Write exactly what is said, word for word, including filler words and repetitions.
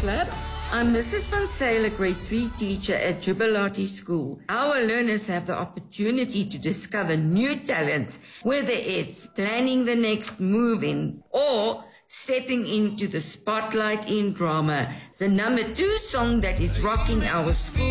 Club. I'm Missus Van Sail, grade three teacher at Jubilati School. Our learners have the opportunity to discover new talents, whether it's planning the next move in or stepping into the spotlight in drama. The number two song that is rocking our school